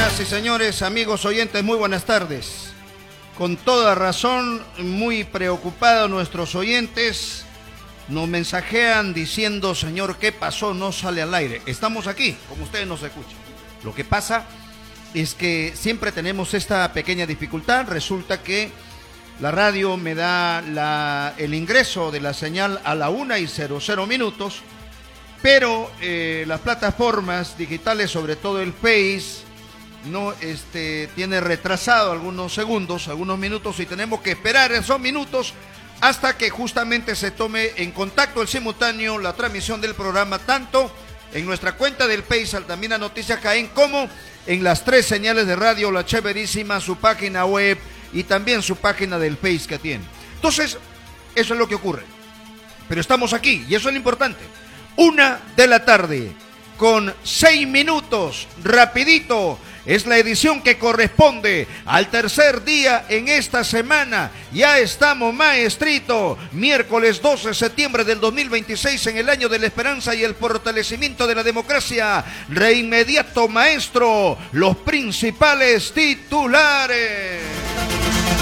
Señoras y señores, amigos oyentes, muy buenas tardes. Con toda razón, muy preocupados nuestros oyentes, nos mensajean diciendo, señor, ¿qué pasó? No sale al aire. Estamos aquí, como ustedes nos escuchan. Lo que pasa es que siempre tenemos esta pequeña dificultad. Resulta que la radio me da el ingreso de la señal a la 1:00, pero las plataformas digitales, sobre todo el Face, no tiene retrasado algunos segundos, algunos minutos, y tenemos que esperar esos minutos hasta que justamente se tome en contacto el simultáneo la transmisión del programa, tanto en nuestra cuenta del Face, Altamira Noticias Jaén, como en las 3 señales de radio, La Chéverísima, su página web y también su página del Face que tiene. Entonces, eso es lo que ocurre. Pero estamos aquí, y eso es lo importante. 1:00 con 6 minutos, rapidito. Es la edición que corresponde al tercer día en esta semana. Ya estamos, maestrito, miércoles 12 de septiembre del 2026, en el año de la esperanza y el fortalecimiento de la democracia. De inmediato, maestro, los principales titulares.